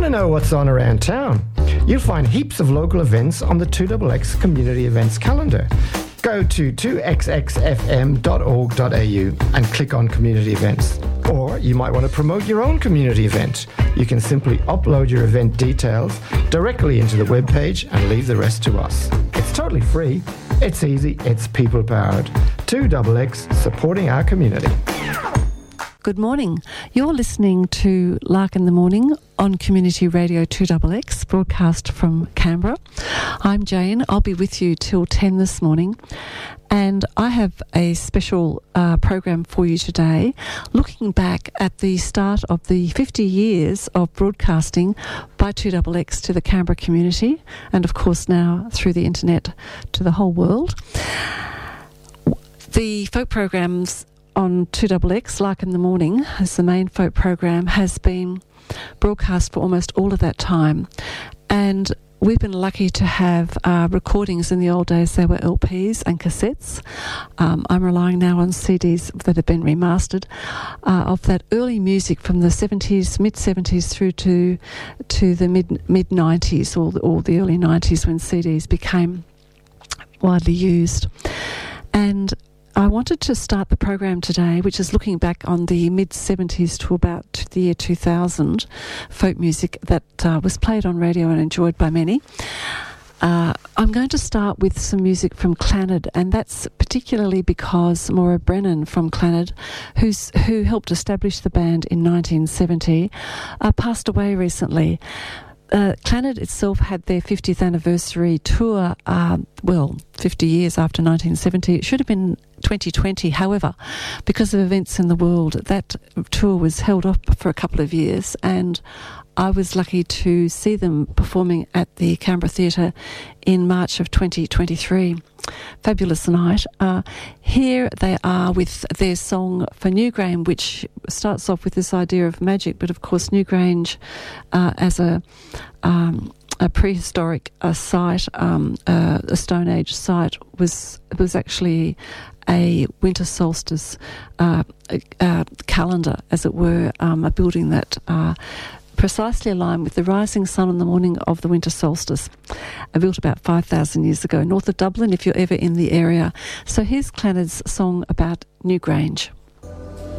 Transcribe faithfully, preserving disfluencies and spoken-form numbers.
Want to know what's on around town? You'll find heaps of local events on the two X X Community Events calendar. Go to two x x f m dot org dot a u and click on Community Events. Or you might want to promote your own community event. You can simply upload your event details directly into the webpage and leave the rest to us. It's totally free, it's easy, it's people-powered. two X X, supporting our community. Good morning. You're listening to Lark in the Morning on Community Radio two X X, broadcast from Canberra. I'm Jane. I'll be with you till ten this morning. And I have a special uh, program for you today, looking back at the start of the fifty years of broadcasting by two X X to the Canberra community, and of course now through the internet to the whole world. The folk programs on two X X, Lark in the Morning, as the main folk program, has been broadcast for almost all of that time. And we've been lucky to have uh, recordings. In the old days, there were L Ps and cassettes. Um, I'm relying now on C Ds that have been remastered uh, of that early music from the seventies, mid-seventies through to to the mid, mid-nineties or, or the early nineties, when C Ds became widely used. And I wanted to start the program today, which is looking back on the mid-seventies to about the year two thousand, folk music that uh, was played on radio and enjoyed by many. Uh, I'm going to start with some music from Clannad, and that's particularly because Maura Brennan from Clannad, who's, who helped establish the band in nineteen seventy, uh, passed away recently. Uh, Clannad itself had their fiftieth anniversary tour, uh, well, fifty years after nineteen seventy. It should have been twenty twenty. However, because of events in the world, that tour was held up for a couple of years, and I was lucky to see them performing at the Canberra Theatre in March of twenty twenty-three. Fabulous night. Uh, here they are with their song for Newgrange, which starts off with this idea of magic, but of course Newgrange uh, as a um, a prehistoric uh, site, um, uh, a Stone Age site, was was actually a winter solstice uh, uh, calendar, as it were, um, a building that uh, precisely aligned with the rising sun on the morning of the winter solstice, uh, built about five thousand years ago, north of Dublin, if you're ever in the area. So here's Clannad's song about Newgrange.